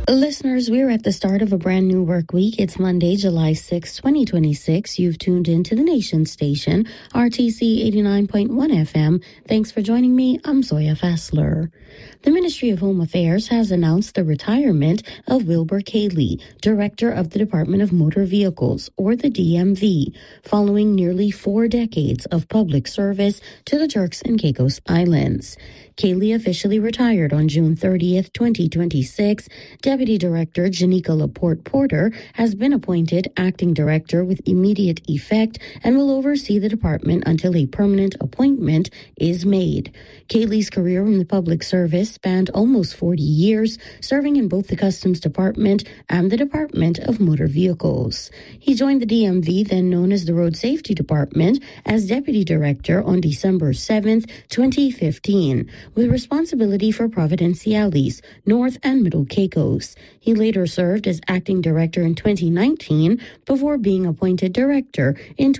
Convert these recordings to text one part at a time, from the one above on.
Listeners, we're at the start of a brand new work week. It's Monday, July 6, 2026. You've tuned into the Nation Station, RTC 89.1 FM. Thanks for joining me. I'm Zoya Fassler. The Ministry of Home Affairs has announced the retirement of Wilbur Cayley, Director of the Department of Motor Vehicles, or the DMV, following nearly 4 decades of public service to the Turks and Caicos Islands. Cayley officially retired on June 30th, 2026. Deputy Director Janika Laporte Porter has been appointed acting director with immediate effect and will oversee the department until a permanent appointment is made. Cayley's career in the public service spanned almost 40 years, serving in both the Customs Department and the Department of Motor Vehicles. He joined the DMV, then known as the Road Safety Department, as Deputy Director on December 7th, 2015. With responsibility for Providenciales, North and Middle Caicos. He later served as acting director in 2019 before being appointed director in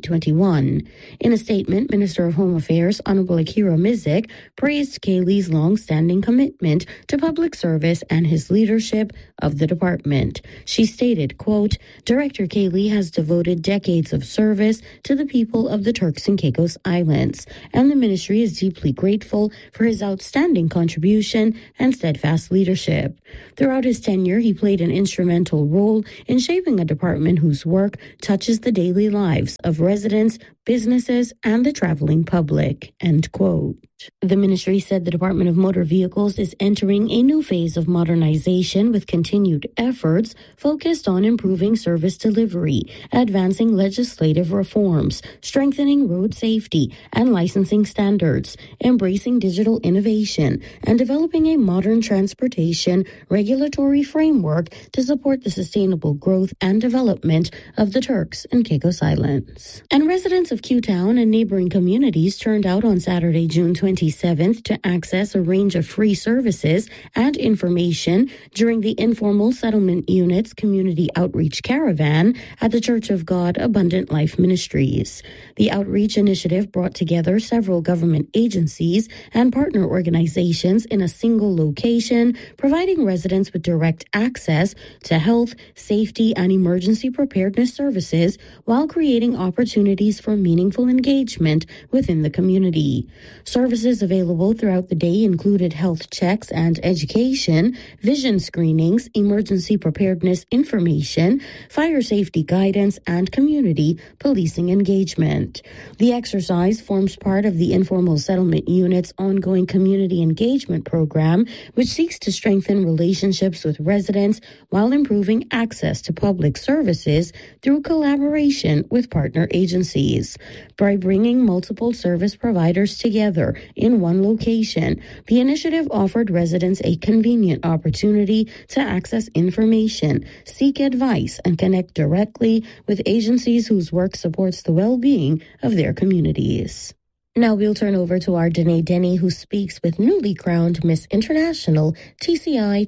2021. In a statement, Minister of Home Affairs Honorable Akira Mizik praised Cayley's long-standing commitment to public service and his leadership of the department. She stated, quote, Director Cayley has devoted decades of service to the people of the Turks and Caicos Islands, and the ministry is deeply grateful for his outstanding contribution and steadfast leadership. Throughout his tenure, he played an instrumental role in shaping a department whose work touches the daily lives of residents, businesses, and the traveling public, end quote. The ministry said the Department of Motor Vehicles is entering a new phase of modernization with continued efforts focused on improving service delivery, advancing legislative reforms, strengthening road safety and licensing standards, embracing digital innovation, and developing a modern transportation regulatory framework to support the sustainable growth and development of the Turks and Caicos Islands. And residents of Q-Town and neighboring communities turned out on Saturday, June 27th to access a range of free services and information during the Informal Settlement Unit's Community Outreach Caravan at the Church of God Abundant Life Ministries. The outreach initiative brought together several government agencies and partner organizations in a single location, providing residents with direct access to health, safety, and emergency preparedness services while creating opportunities for meaningful engagement within the community. Services available throughout the day included health checks and education, vision screenings, emergency preparedness information, fire safety guidance, and community policing engagement. The exercise forms part of the Informal Settlement Unit's ongoing community engagement program, which seeks to strengthen relationships with residents while improving access to public services through collaboration with partner agencies. By bringing multiple service providers together in one location, the initiative offered residents a convenient opportunity to access information, seek advice, and connect directly with agencies whose work supports the well-being of their communities. Now we'll turn over to our Danae Denny, who speaks with newly crowned Miss International TCI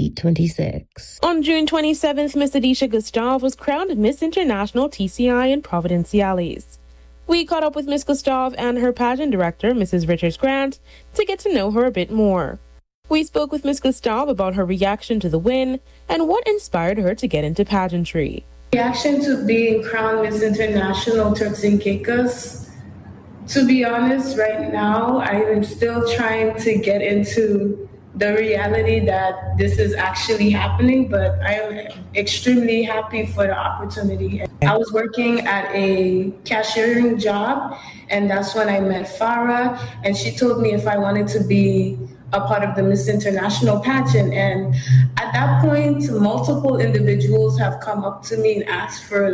2026. On June 27th, Miss Adisha Gustav was crowned Miss International TCI in Providenciales. We caught up with Miss Gustav and her pageant director, Mrs. Richards Grant, to get to know her a bit more. We spoke with Miss Gustav about her reaction to the win and what inspired her to get into pageantry. Reaction to being crowned Miss International Turks and Caicos. To be honest, right now, I am still trying to get into the reality that this is actually happening, but I am extremely happy for the opportunity. I was working at a cashiering job, and that's when I met Farah, and she told me if I wanted to be a part of the Miss International pageant. And at that point, multiple individuals have come up to me and asked for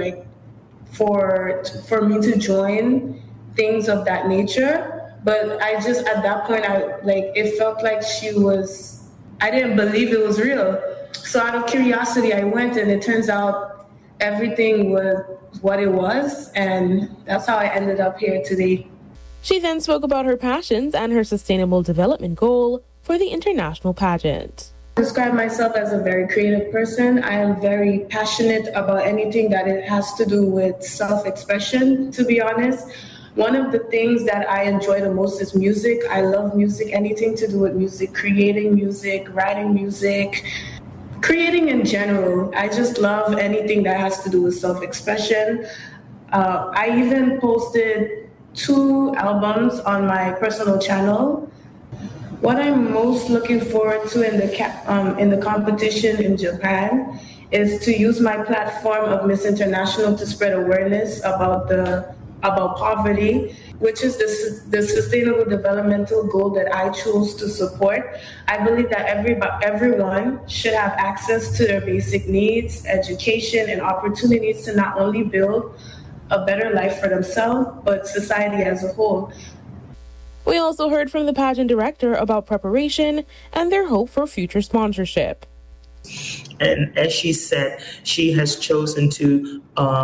me to join things of that nature. But I just, at that point, it felt like I didn't believe it was real. So out of curiosity, I went, and it turns out everything was what it was. And that's how I ended up here today. She then spoke about her passions and her sustainable development goal for the international pageant. I describe myself as a very creative person. I am very passionate about anything that it has to do with self-expression, to be honest. One of the things that I enjoy the most is music. I love music, anything to do with music, creating music, writing music. Creating in general. I just love anything that has to do with self-expression. I even posted 2 albums on my personal channel. What I'm most looking forward to in the competition in Japan is to use my platform of Miss International to spread awareness about poverty, which is the sustainable developmental goal that I chose to support. I believe that everyone should have access to their basic needs, education, and opportunities to not only build a better life for themselves, but society as a whole. We also heard from the pageant director about preparation and their hope for future sponsorship. And as she said, she has chosen to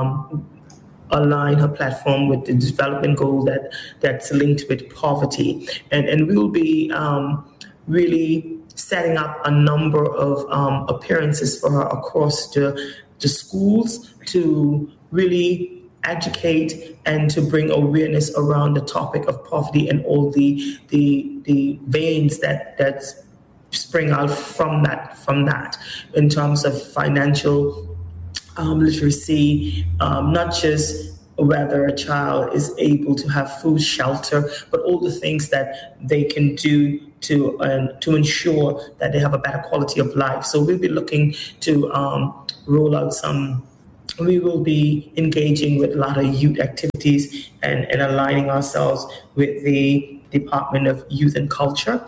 align her platform with the development goal that's linked with poverty. And we'll be really setting up a number of appearances for her across the schools to really educate and to bring awareness around the topic of poverty and all the veins that spring out from that in terms of financial literacy, not just whether a child is able to have food, shelter, but all the things that they can do to ensure that they have a better quality of life. So we'll be looking to roll out we will be engaging with a lot of youth activities and aligning ourselves with the Department of Youth and Culture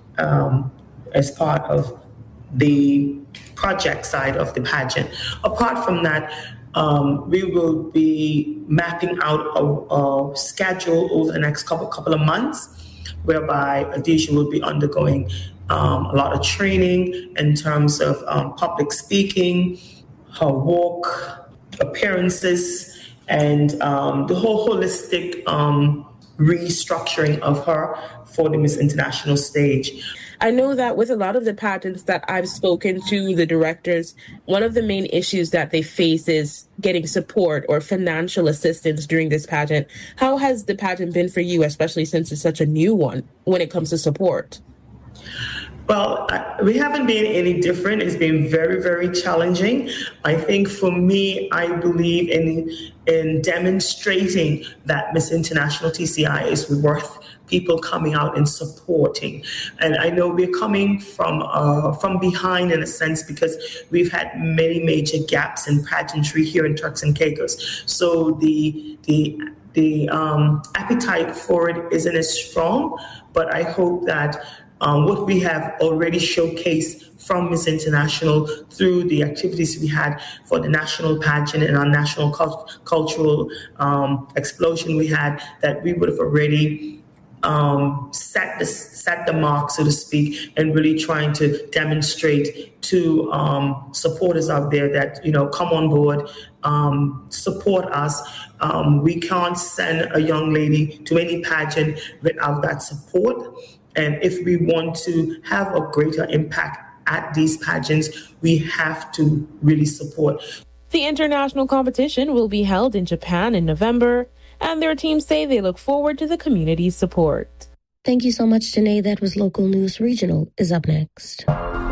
as part of the project side of the pageant. Apart from that, we will be mapping out a schedule over the next couple of months, whereby Adisha will be undergoing a lot of training in terms of public speaking, her walk, appearances, and the whole holistic restructuring of her for the Miss International stage. I know that with a lot of the pageants that I've spoken to the directors, one of the main issues that they face is getting support or financial assistance during this pageant. How has the pageant been for you, especially since it's such a new one, when it comes to support? Well, we haven't been any different. It's been very, very challenging. I think for me, I believe in demonstrating that Miss International TCI is worth people coming out and supporting. And I know we're coming from behind in a sense because we've had many major gaps in pageantry here in Turks and Caicos. So the appetite for it isn't as strong, but I hope that what we have already showcased from Miss International through the activities we had for the national pageant and our national cultural explosion we had, that we would have already set the mark, so to speak, and really trying to demonstrate to supporters out there that, come on board, support us. We can't send a young lady to any pageant without that support. And if we want to have a greater impact at these pageants, we have to really support. The international competition will be held in Japan in November, and their teams say they look forward to the community's support. Thank you so much, Janae. That was Local News Regional is up next.